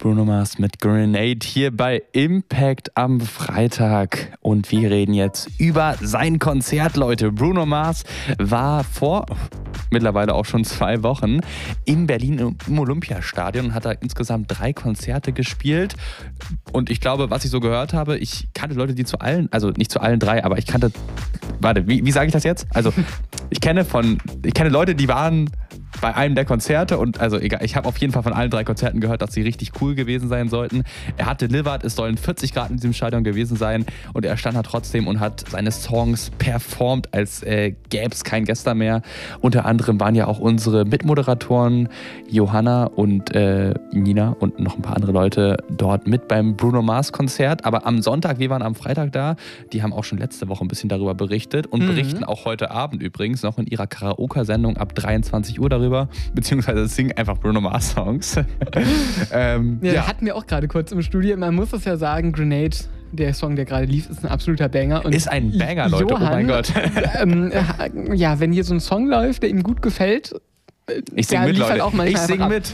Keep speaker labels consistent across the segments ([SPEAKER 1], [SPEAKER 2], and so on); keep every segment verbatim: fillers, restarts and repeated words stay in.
[SPEAKER 1] Bruno Mars mit Grenade hier bei Impact am Freitag. Und wir reden jetzt über sein Konzert, Leute. Bruno Mars war vor mittlerweile auch schon zwei Wochen in Berlin im Olympiastadion und hat da insgesamt drei Konzerte gespielt. Und ich glaube, was ich so gehört habe, ich kannte Leute, die zu allen, also nicht zu allen drei, aber ich kannte, warte, wie, wie sage ich das jetzt? Also ich kenne von, ich kenne Leute, die waren bei einem der Konzerte und also egal, ich habe auf jeden Fall von allen drei Konzerten gehört, dass sie richtig cool gewesen sein sollten. Er hat delivered, es sollen vierzig Grad in diesem Stadion gewesen sein und er stand da trotzdem und hat seine Songs performt, als äh, gäbe es kein Gestern mehr. Unter anderem waren ja auch unsere Mitmoderatoren Johanna und äh, Nina und noch ein paar andere Leute dort mit beim Bruno Mars Konzert. Aber am Sonntag, wir waren am Freitag da, die haben auch schon letzte Woche ein bisschen darüber berichtet und mhm. berichten auch heute Abend übrigens noch in ihrer Karaoke-Sendung ab dreiundzwanzig Uhr darüber, beziehungsweise singen einfach Bruno Mars Songs.
[SPEAKER 2] ähm, ja, ja. Hatten wir auch gerade kurz im Studio. Man muss es ja sagen, Grenade, der Song, der gerade lief, ist ein absoluter Banger. Und
[SPEAKER 1] ist ein Banger, Leute,
[SPEAKER 2] Johann,
[SPEAKER 1] oh mein Gott.
[SPEAKER 2] ähm, ja, wenn hier so ein Song läuft, der ihm gut gefällt,
[SPEAKER 1] ich sing mit, Leute.
[SPEAKER 2] Halt
[SPEAKER 1] ich sing mit.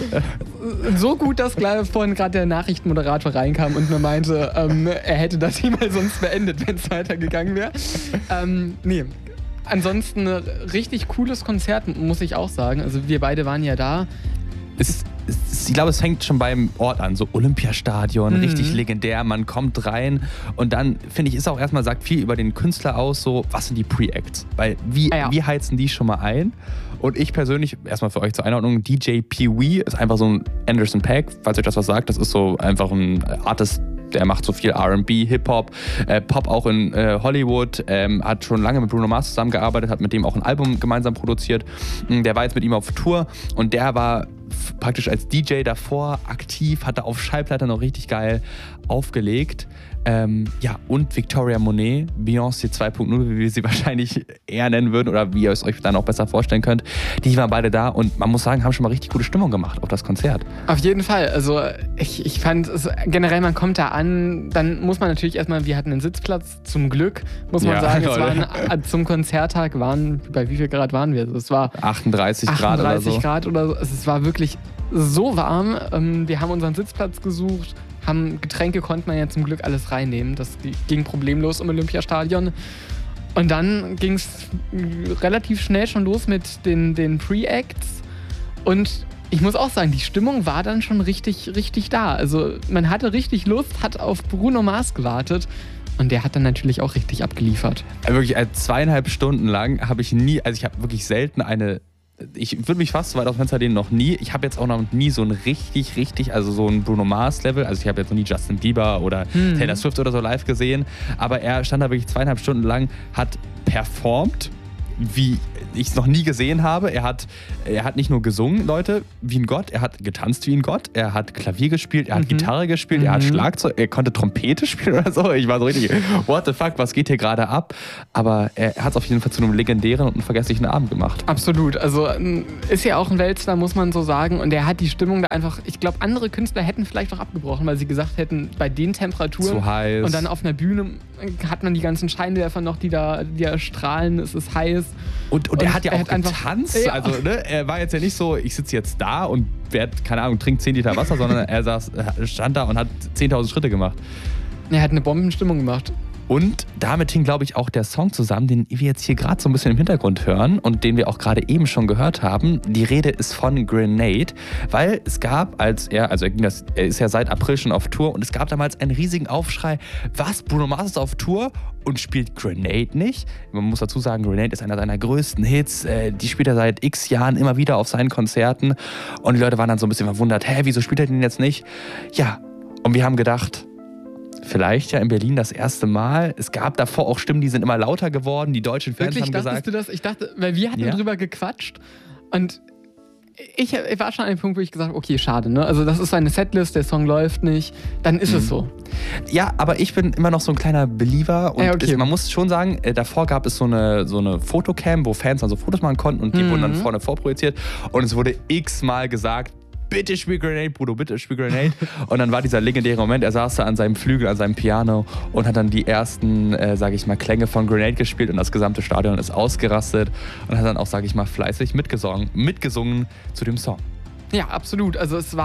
[SPEAKER 2] So gut, dass gleich vorhin gerade der Nachrichtenmoderator reinkam und mir meinte, ähm, er hätte das Thema sonst beendet, wenn es weitergegangen wäre. ähm, nee. Ansonsten ein richtig cooles Konzert, muss ich auch sagen. Also wir beide waren ja da.
[SPEAKER 1] Es, es, ich glaube, es fängt schon beim Ort an. So Olympiastadion, mhm. richtig legendär. Man kommt rein und dann, finde ich, ist auch erstmal, sagt viel über den Künstler aus, so, was sind die Pre-Acts? Weil, wie, ah ja. wie heizen die schon mal ein? Und ich persönlich, erstmal für euch zur Einordnung, D J Pee-Wee ist einfach so ein Anderson .Paak, falls euch das was sagt. Das ist so einfach ein Artist, der macht so viel R and B, Hip-Hop, äh, Pop auch in äh, Hollywood, ähm, hat schon lange mit Bruno Mars zusammengearbeitet, hat mit dem auch ein Album gemeinsam produziert. Der war jetzt mit ihm auf Tour und der war f- praktisch als D J davor aktiv, hat da auf Schallplatte noch richtig geil aufgelegt. Ähm, ja, und Victoria Monet, Beyoncé zwei Punkt null, wie wir sie wahrscheinlich eher nennen würden oder wie ihr es euch dann auch besser vorstellen könnt. Die waren beide da und man muss sagen, haben schon mal richtig gute Stimmung gemacht auf das Konzert.
[SPEAKER 2] Auf jeden Fall. Also ich, ich fand es generell, man kommt da an, dann muss man natürlich erstmal, wir hatten einen Sitzplatz, zum Glück, muss man ja, sagen. Es waren, zum Konzerttag waren, bei wie viel Grad waren wir? Es war
[SPEAKER 1] achtunddreißig Grad oder so.
[SPEAKER 2] achtunddreißig Grad oder so. Es war wirklich so warm. Wir haben unseren Sitzplatz gesucht. Haben Getränke konnte man ja zum Glück alles reinnehmen. Das ging problemlos im Olympiastadion. Und dann ging es relativ schnell schon los mit den, den Pre-Acts. Und ich muss auch sagen, die Stimmung war dann schon richtig, richtig da. Also man hatte richtig Lust, hat auf Bruno Mars gewartet. Und der hat dann natürlich auch richtig abgeliefert.
[SPEAKER 1] Wirklich zweieinhalb Stunden lang habe ich nie, also ich habe wirklich selten eine... Ich würde mich fast so weit aus dem Fenster lehnen, noch nie. Ich habe jetzt auch noch nie so ein richtig, richtig, also so ein Bruno Mars-Level. Also ich habe jetzt noch nie Justin Bieber oder hm. Taylor Swift oder so live gesehen. Aber er stand da wirklich zweieinhalb Stunden lang, hat performt, wie ich es noch nie gesehen habe. Er hat, er hat nicht nur gesungen, Leute, wie ein Gott, er hat getanzt wie ein Gott, er hat Klavier gespielt, er hat mhm. Gitarre gespielt, mhm. er hat Schlagzeug, er konnte Trompete spielen oder so. Ich war so richtig, what the fuck, was geht hier gerade ab? Aber er hat es auf jeden Fall zu einem legendären und unvergesslichen Abend gemacht.
[SPEAKER 2] Absolut, also ist ja auch ein Weltstar, muss man so sagen. Und er hat die Stimmung da einfach, ich glaube, andere Künstler hätten vielleicht auch abgebrochen, weil sie gesagt hätten, bei den Temperaturen
[SPEAKER 1] zu heiß.
[SPEAKER 2] Und dann auf einer Bühne hat man die ganzen Scheinwerfer noch, die da, die da strahlen, es ist heiß.
[SPEAKER 1] Und, und, und er hat ja auch
[SPEAKER 2] hat
[SPEAKER 1] getanzt,
[SPEAKER 2] einfach, ja.
[SPEAKER 1] also ne, er war jetzt ja nicht so, ich sitze jetzt da und werde, keine Ahnung, trinkt zehn Liter Wasser, sondern er saß, stand da und hat zehntausend Schritte gemacht.
[SPEAKER 2] Er hat eine Bombenstimmung gemacht.
[SPEAKER 1] Und damit hing, glaube ich, auch der Song zusammen, den wir jetzt hier gerade so ein bisschen im Hintergrund hören und den wir auch gerade eben schon gehört haben. Die Rede ist von Grenade, weil es gab, als er, also er, ging das, er ist ja seit April schon auf Tour und es gab damals einen riesigen Aufschrei, was, Bruno Mars ist auf Tour und spielt Grenade nicht? Man muss dazu sagen, Grenade ist einer seiner größten Hits, die spielt er seit x Jahren immer wieder auf seinen Konzerten und die Leute waren dann so ein bisschen verwundert, hä, wieso spielt er den jetzt nicht? Ja, und wir haben gedacht, vielleicht ja in Berlin das erste Mal. Es gab davor auch Stimmen, die sind immer lauter geworden. Die deutschen Fans
[SPEAKER 2] Wirklich,
[SPEAKER 1] haben gesagt...
[SPEAKER 2] Wirklich, dachtest du das? Ich dachte, weil wir hatten ja. drüber gequatscht und ich, ich war schon an dem Punkt, wo ich gesagt habe, okay, schade, ne? Also das ist eine Setlist, der Song läuft nicht, dann ist mhm. es so.
[SPEAKER 1] Ja, aber ich bin immer noch so ein kleiner Believer und
[SPEAKER 2] ja, okay.
[SPEAKER 1] es, man muss schon sagen, davor gab es so eine, so eine Fotocam, wo Fans dann so Fotos machen konnten und die mhm. wurden dann vorne vorprojiziert und es wurde x-mal gesagt, bitte spiel Grenade, Bruno, bitte spiel Grenade. Und dann war dieser legendäre Moment, er saß da an seinem Flügel, an seinem Piano und hat dann die ersten, äh, sage ich mal, Klänge von Grenade gespielt und das gesamte Stadion ist ausgerastet und hat dann auch, sage ich mal, fleißig mitgesungen, mitgesungen zu dem Song.
[SPEAKER 2] Ja, absolut. Also es war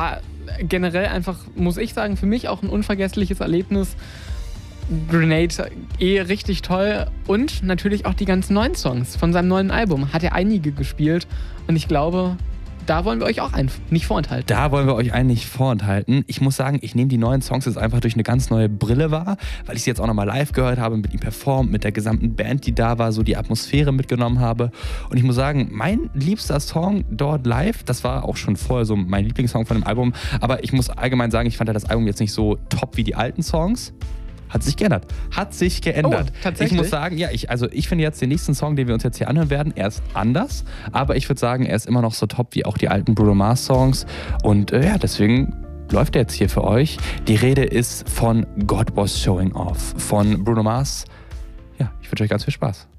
[SPEAKER 2] generell einfach, muss ich sagen, für mich auch ein unvergessliches Erlebnis. Grenade eh richtig toll und natürlich auch die ganzen neuen Songs von seinem neuen Album. Hat er einige gespielt und ich glaube, da wollen wir euch auch einen nicht vorenthalten.
[SPEAKER 1] Da wollen wir euch einen nicht vorenthalten. Ich muss sagen, ich nehme die neuen Songs jetzt einfach durch eine ganz neue Brille wahr, weil ich sie jetzt auch nochmal live gehört habe, mit ihm performt, mit der gesamten Band, die da war, so die Atmosphäre mitgenommen habe. Und ich muss sagen, mein liebster Song dort live, das war auch schon vorher so mein Lieblingssong von dem Album, aber ich muss allgemein sagen, ich fand ja das Album jetzt nicht so top wie die alten Songs. Hat sich geändert. Hat sich geändert.
[SPEAKER 2] Oh, tatsächlich?
[SPEAKER 1] Ich muss sagen, ja, ich, also ich finde jetzt den nächsten Song, den wir uns jetzt hier anhören werden, er ist anders, aber ich würde sagen, er ist immer noch so top wie auch die alten Bruno Mars Songs und äh, ja, deswegen läuft er jetzt hier für euch. Die Rede ist von God Was Showing Off von Bruno Mars. Ja, ich wünsche euch ganz viel Spaß.